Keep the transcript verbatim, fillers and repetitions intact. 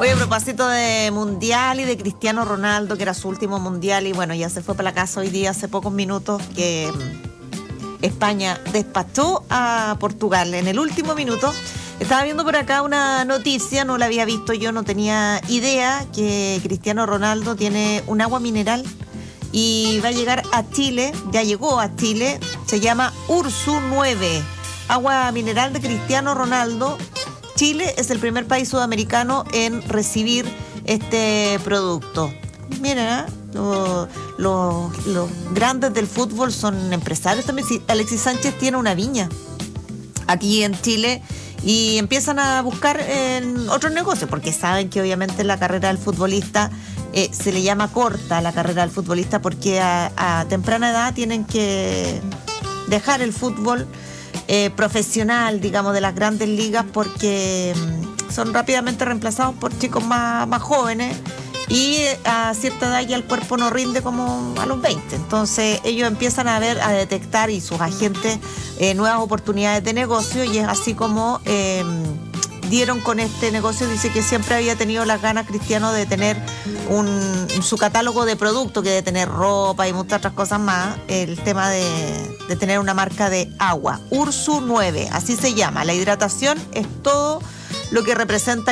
Oye, a propósito de Mundial y de Cristiano Ronaldo, que era su último Mundial, y bueno, ya se fue para la casa hoy día hace pocos minutos, que España despachó a Portugal en el último minuto. Estaba viendo por acá una noticia, no la había visto yo, no tenía idea, que Cristiano Ronaldo tiene un agua mineral y va a llegar a Chile, ya llegó a Chile, se llama Ursu nueve, agua mineral de Cristiano Ronaldo. Chile es el primer país sudamericano en recibir este producto. Mira, los, los, los grandes del fútbol son empresarios también. Sí, Alexis Sánchez tiene una viña aquí en Chile y empiezan a buscar en otros negocios porque saben que obviamente la carrera del futbolista eh, se le llama corta, la carrera del futbolista, porque a, a temprana edad tienen que dejar el fútbol Eh, profesional, digamos, de las grandes ligas, porque mm, son rápidamente reemplazados por chicos más, más jóvenes y eh, a cierta edad ya el cuerpo no rinde como a los veinte. Entonces ellos empiezan a ver, a detectar, y sus agentes, eh, nuevas oportunidades de negocio, y es así como eh, dieron con este negocio. Dice que siempre había tenido las ganas, Cristiano, de tener un, su catálogo de productos, que de tener ropa y muchas otras cosas más, el tema de, de tener una marca de agua, Ursu nueve, así se llama. La hidratación es todo lo que representa